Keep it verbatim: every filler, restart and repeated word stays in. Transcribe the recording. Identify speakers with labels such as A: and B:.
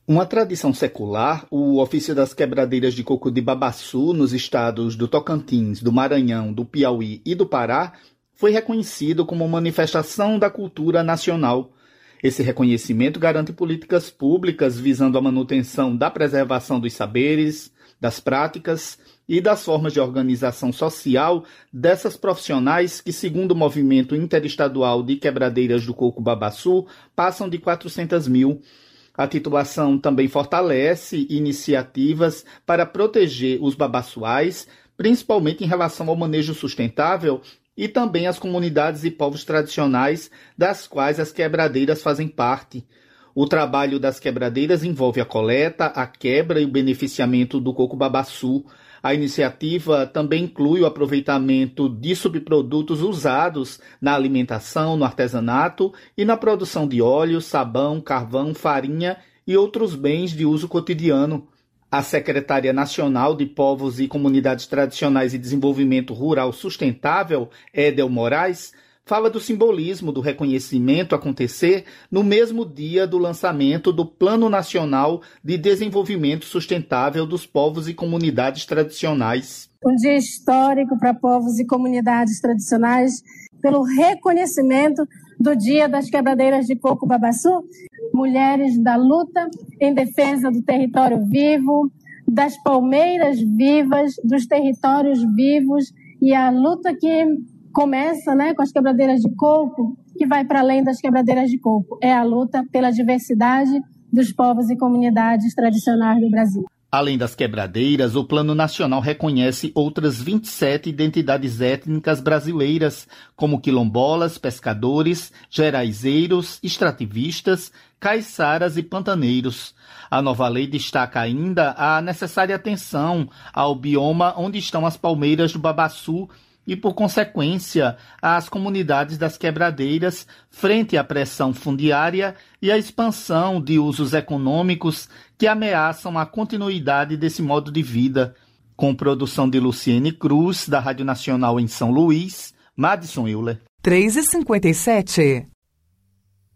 A: Uma tradição secular, o ofício das quebradeiras de coco de Babaçu, nos estados do Tocantins, do Maranhão, do Piauí e do Pará, foi reconhecido como manifestação da cultura nacional. Esse reconhecimento garante políticas públicas visando a manutenção da preservação dos saberes, das práticas e das formas de organização social dessas profissionais que, segundo o Movimento Interestadual de Quebradeiras do Coco Babaçu, passam de quatrocentas mil. A titulação também fortalece iniciativas para proteger os babaçuais, principalmente em relação ao manejo sustentável, e também as comunidades e povos tradicionais das quais as quebradeiras fazem parte. O trabalho das quebradeiras envolve a coleta, a quebra e o beneficiamento do coco babaçu. A iniciativa também inclui o aproveitamento de subprodutos usados na alimentação, no artesanato e na produção de óleo, sabão, carvão, farinha e outros bens de uso cotidiano. A secretária nacional de Povos e Comunidades Tradicionais e Desenvolvimento Rural Sustentável, Edel Moraes, fala do simbolismo do reconhecimento acontecer no mesmo dia do lançamento do Plano Nacional de Desenvolvimento Sustentável dos Povos e Comunidades Tradicionais.
B: Um dia histórico para povos e comunidades tradicionais, pelo reconhecimento do Dia das Quebradeiras de Coco Babaçu, mulheres da luta em defesa do território vivo, das palmeiras vivas, dos territórios vivos e a luta que começa, né, com as quebradeiras de coco, que vai para além das quebradeiras de coco. É a luta pela diversidade dos povos e comunidades tradicionais do Brasil.
A: Além das quebradeiras, o Plano Nacional reconhece outras vinte e sete identidades étnicas brasileiras, como quilombolas, pescadores, geraizeiros, extrativistas, caiçaras e pantaneiros. A nova lei destaca ainda a necessária atenção ao bioma onde estão as palmeiras do Babaçu e, por consequência, às comunidades das quebradeiras frente à pressão fundiária e à expansão de usos econômicos que ameaçam a continuidade desse modo de vida. Com produção de Luciene Cruz, da Rádio Nacional em São Luís, Madison Euler.
C: três e cinquenta e sete